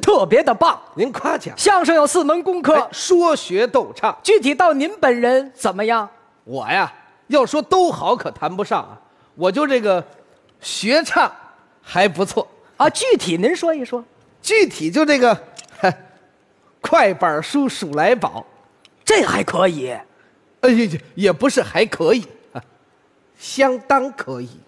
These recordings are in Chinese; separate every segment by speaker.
Speaker 1: 特别的棒。
Speaker 2: 您夸奖。
Speaker 1: 相声有4门功课，
Speaker 2: 说学逗唱。
Speaker 1: 具体到您本人怎么样？
Speaker 2: 我呀，要说都好可谈不上啊，我就这个学唱还不错
Speaker 1: 啊。具体您说一说。
Speaker 2: 具体就这个快板书数来宝，
Speaker 1: 这还可以。
Speaker 2: 也不是还可以啊，相当可以。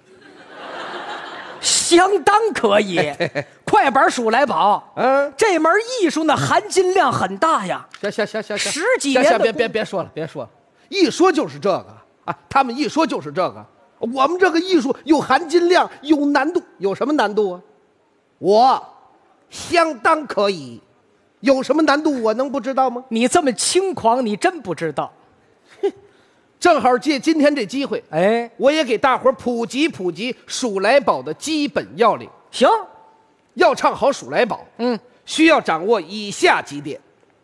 Speaker 1: 相当可以，快板数来宝，这门艺术呢含金量很大呀。
Speaker 2: 行
Speaker 1: 10几年的
Speaker 2: 别说了，一说就是这个啊，他们一说就是这个。我们这个艺术有含金量，有难度，有什么难度啊？我相当可以，有什么难度我能不知道吗？
Speaker 1: 你这么轻狂，你真不知道。
Speaker 2: 正好借今天这机会，我也给大伙儿普及普及数来宝的基本要领。
Speaker 1: 行，
Speaker 2: 要唱好数来宝，需要掌握以下几点。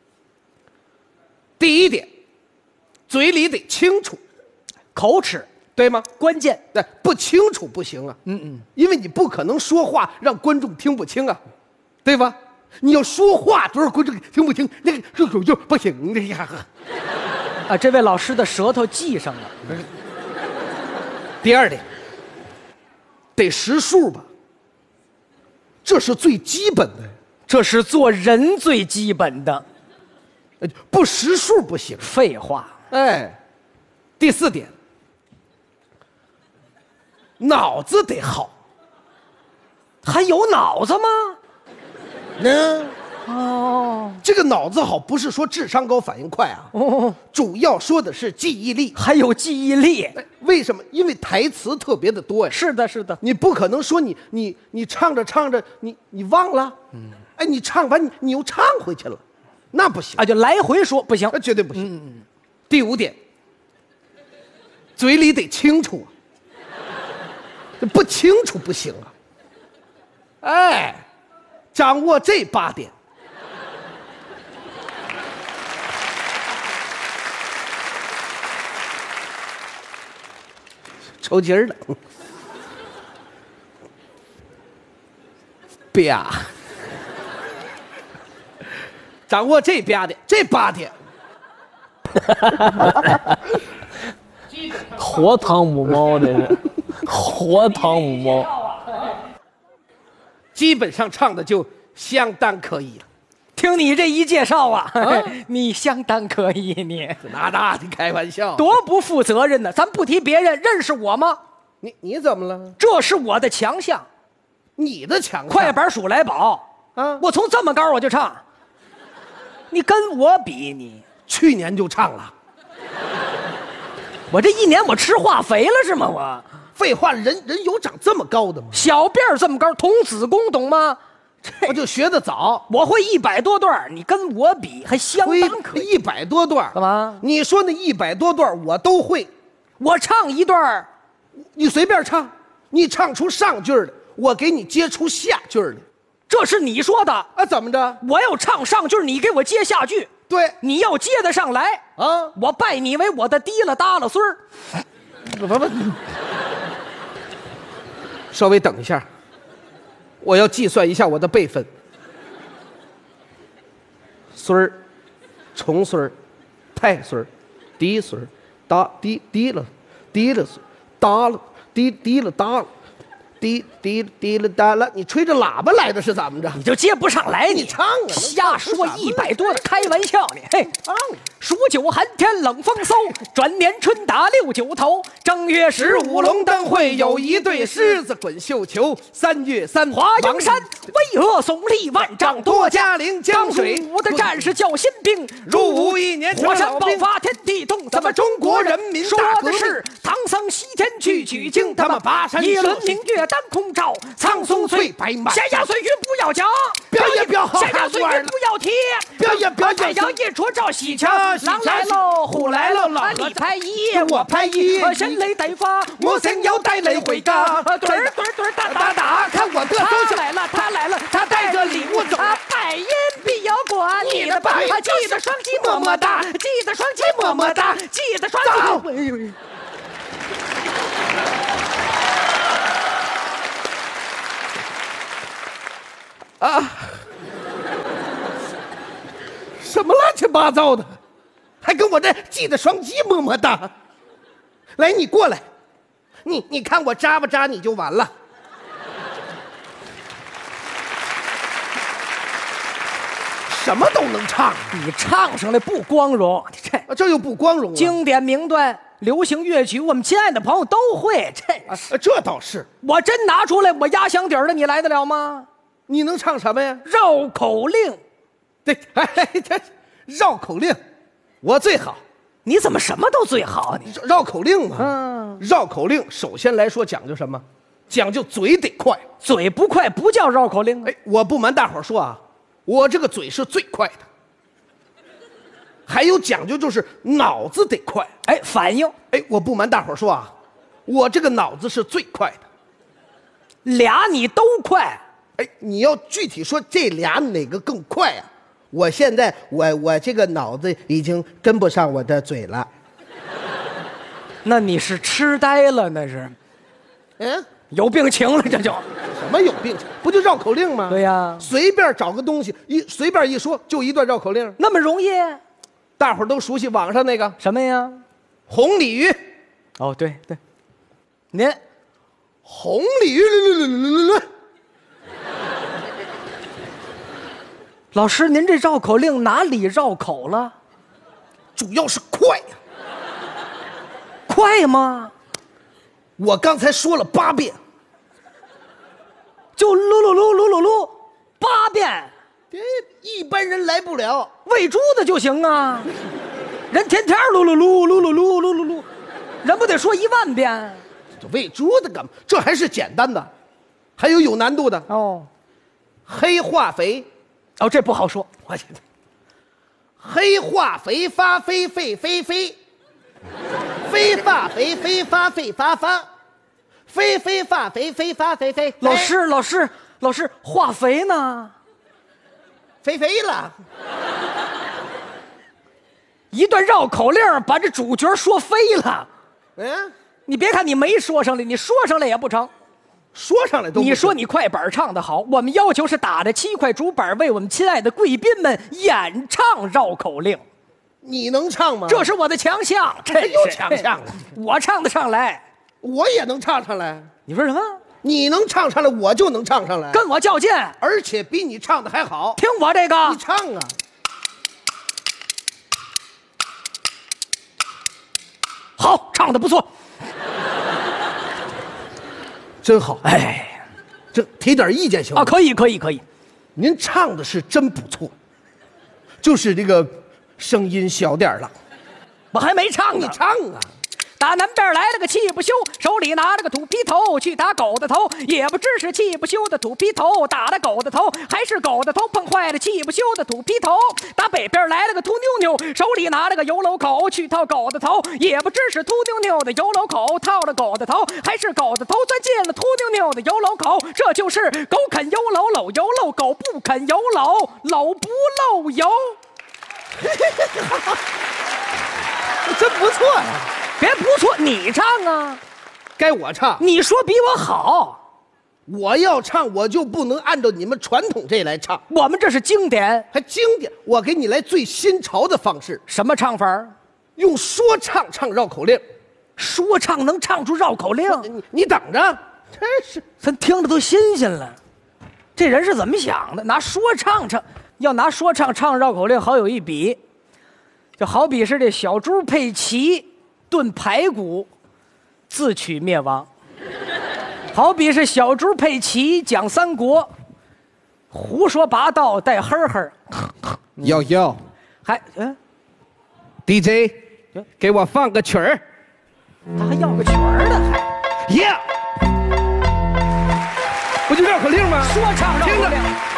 Speaker 2: 第一点，嘴里得清楚，
Speaker 1: 口齿
Speaker 2: 对吗？
Speaker 1: 关键，
Speaker 2: 不清楚不行啊。因为你不可能说话让观众听不清啊，对吧？你要说话多少观众听不清，那个这口就不行的呀。
Speaker 1: 啊，这位老师的舌头系上了。
Speaker 2: 第二点，得识数吧，这是最基本的，
Speaker 1: 这是做人最基本的，
Speaker 2: 不识数不行。
Speaker 1: 废话。
Speaker 2: 第4点，脑子得好。
Speaker 1: 还有脑子吗？
Speaker 2: 这个脑子好不是说智商高反应快啊，主要说的是记忆力。
Speaker 1: 还有记忆力。
Speaker 2: 为什么？因为台词特别的多呀。
Speaker 1: 是的，
Speaker 2: 你不可能说你唱着唱着你忘了，你唱完你又唱回去了，那不行
Speaker 1: 啊，就来回说不行，
Speaker 2: 绝对不行。第5点，嘴里得清楚啊，不清楚不行啊。掌握这8点。抽筋儿了，啪！掌握这8点，
Speaker 3: 活汤姆猫，这是活汤姆猫。
Speaker 2: 基本上唱的就相当可以了。
Speaker 1: 听你这一介绍啊，你相当可以，你
Speaker 2: 那你开玩笑，
Speaker 1: 多不负责任呢！咱不提别人，认识我吗？
Speaker 2: 你怎么了？
Speaker 1: 这是我的强项。
Speaker 2: 你的强项？
Speaker 1: 快板数来宝啊！我从这么高我就唱，你跟我比，你
Speaker 2: 去年就唱了。
Speaker 1: 我这1年我吃化肥了是吗？我
Speaker 2: 废话，人有长这么高的吗？
Speaker 1: 小辫儿这么高，童子功懂吗？
Speaker 2: 我就学得早，
Speaker 1: 我会100多段，你跟我比还相当可以。
Speaker 2: 100多段
Speaker 1: 干嘛？
Speaker 2: 你说那100多段我都会，
Speaker 1: 我唱一段，
Speaker 2: 你随便唱，你唱出上句的，我给你接出下句的。
Speaker 1: 这是你说的
Speaker 2: 啊？怎么着？
Speaker 1: 我要唱上句，你给我接下句。
Speaker 2: 对，
Speaker 1: 你要接得上来啊，我拜你为我的提了耷拉孙儿。
Speaker 2: 不，稍微等一下。我要计算一下我的辈分。孙儿、重孙儿、太孙儿、嫡孙儿、滴了孙，耷了滴了耷了，滴了耷了。你吹着喇叭来的是怎么着？
Speaker 1: 你就接不上来，
Speaker 2: 你唱啊！
Speaker 1: 瞎说100多的，开玩笑你。嘿，数9寒天冷风嗖，转年春打6九头。正月15龙灯会，
Speaker 2: 有一对狮子滚绣球。3月3
Speaker 1: 华阳山巍峨耸立，万丈多加陵。江水武的战士叫新兵，
Speaker 2: 入伍1年
Speaker 1: 火山爆发天地动。咱们中国人民说的是唐僧西天去取经，他们跋山一轮明月当空照。苍松翠白马，闲言碎语不要讲，
Speaker 2: 表演表好，
Speaker 1: 闲言碎语不要提，
Speaker 2: 表演
Speaker 1: 太阳一出照西墙，狼来喽，虎来喽，你拍1，我拍1，神雷得发，
Speaker 2: 我想要带雷回家，
Speaker 1: 对儿打，
Speaker 2: 看我的
Speaker 1: 他来了，他带着礼物走，百因必有果，你的拜，记得双击么么哒，记得双击么么哒，记得双击。
Speaker 2: 什么乱七八糟的，还跟我这系的双击么么哒。来，你过来，你看我扎不扎你就完了。什么都能唱，
Speaker 1: 你唱上来不光荣，
Speaker 2: 这又不光荣啊。
Speaker 1: 经典名段、流行乐曲，我们亲爱的朋友都会。
Speaker 2: 这倒是，
Speaker 1: 我真拿出来，我压箱底儿的，你来得了吗？
Speaker 2: 你能唱什么呀？
Speaker 1: 绕口令。
Speaker 2: 对，这绕口令，我最好。
Speaker 1: 你怎么什么都最好？你
Speaker 2: 绕口令嘛，绕口令首先来说讲究什么？讲究嘴得快，
Speaker 1: 嘴不快不叫绕口令。
Speaker 2: 哎，我不瞒大伙儿说啊，我这个嘴是最快的。还有讲究就是脑子得快，
Speaker 1: 哎，反应。
Speaker 2: 哎，我不瞒大伙儿说啊，我这个脑子是最快的。
Speaker 1: 俩你都快。
Speaker 2: 哎，你要具体说这俩哪个更快啊？我现在我这个脑子已经跟不上我的嘴了。
Speaker 1: 那你是痴呆了？那是，有病情了，这就
Speaker 2: 什么有病情？不就绕口令吗？
Speaker 1: 对呀，
Speaker 2: 随便找个东西随便一说就一段绕口令，
Speaker 1: 那么容易？
Speaker 2: 大伙儿都熟悉网上那个
Speaker 1: 什么呀？
Speaker 2: 红鲤鱼。
Speaker 1: 哦，对对，您
Speaker 2: 红鲤鱼。
Speaker 1: 老师，您这绕口令哪里绕口了？
Speaker 2: 主要是快呀。
Speaker 1: 快吗？
Speaker 2: 我刚才说了8遍，
Speaker 1: 就噜噜噜噜噜噜8遍，
Speaker 2: 一般人来不了。
Speaker 1: 喂猪的就行啊，人天天噜噜噜噜噜噜噜噜噜，人不得说1万遍？
Speaker 2: 这喂猪的干嘛？这还是简单的，还有难度的
Speaker 1: 哦。
Speaker 2: 黑化肥。
Speaker 1: 哦，这不好说。
Speaker 2: 我觉得，黑化肥发飞沸飞飞，飞发肥飞发沸发发，飞飞发肥飞发飞飞。
Speaker 1: 老师，化肥呢？
Speaker 2: 飞飞了。
Speaker 1: 一段绕口令把这主角说飞了。你别看你没说上来，你说上来也不成。
Speaker 2: 说上来都不
Speaker 1: 你说你快板唱得好，我们要求是打着7块主板为我们亲爱的贵宾们演唱绕口令。
Speaker 2: 你能唱吗？
Speaker 1: 这是我的强项。这
Speaker 2: 又强项了。
Speaker 1: 我唱得上来，
Speaker 2: 我也能唱上来。
Speaker 1: 你说什么？
Speaker 2: 你能唱上来，我就能唱上来。
Speaker 1: 跟我较劲，
Speaker 2: 而且比你唱的还好。
Speaker 1: 听我这个，
Speaker 2: 你唱啊。
Speaker 1: 好，唱得不错。
Speaker 2: 真好，
Speaker 1: 哎，
Speaker 2: 这提点意见行吗？
Speaker 1: 啊，可以。
Speaker 2: 您唱的是真不错，就是这个声音小点了。
Speaker 1: 我还没唱呢，
Speaker 2: 你唱啊！
Speaker 1: 打南边来了个气不休，手里拿着个土坯头去打狗的头，也不知是气不休的土坯头打了狗的头，还是狗的头碰坏了气不休的土坯头。打北边来了个秃妞妞，手里拿着个油篓口去套狗的头，也不知是秃妞妞的油篓口套了狗的头，还是狗的头钻进了秃妞妞的油篓口。这就是狗啃油篓，篓油漏，狗不啃油篓，篓不漏油。
Speaker 2: 真不错呀！
Speaker 1: 别不错，你唱啊！
Speaker 2: 该我唱。
Speaker 1: 你说比我好，
Speaker 2: 我要唱我就不能按照你们传统这来唱，
Speaker 1: 我们这是经典，
Speaker 2: 还经典。我给你来最新潮的方式。
Speaker 1: 什么唱法？
Speaker 2: 用说唱唱绕口令。
Speaker 1: 说唱能唱出绕口令？
Speaker 2: 你等着，真是
Speaker 1: 咱听着都新鲜了。这人是怎么想的？拿说唱唱，要拿说唱唱绕口令，好有一比。就好比是这小猪佩奇炖排骨，自取灭亡；好比是小猪佩奇讲三国，胡说八道带呵呵。
Speaker 2: 要，
Speaker 1: 还
Speaker 2: DJ，给我放个曲儿。
Speaker 1: 他还要个曲儿呢，还
Speaker 2: 不就绕口令吗？
Speaker 1: 说唱绕口令。
Speaker 2: 听着